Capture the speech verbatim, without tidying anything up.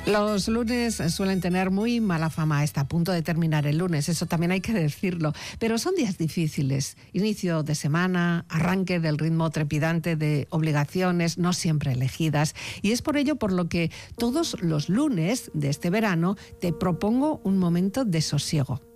Los lunes suelen tener muy mala fama. Está a punto de terminar el lunes, eso también hay que decirlo. Pero son días difíciles. Inicio de semana, arranque del ritmo trepidante de obligaciones no siempre elegidas. Y es por ello por lo que todos los lunes de este verano te propongo un momento de sosiego.